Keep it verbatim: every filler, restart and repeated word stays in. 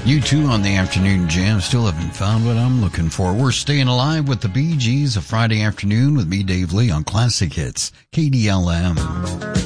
You too on the Afternoon Jam. Still haven't found what I'm looking for. We're staying alive with the Bee Gees, a Friday afternoon with me, Dave Lee, on Classic Hits, K D L M.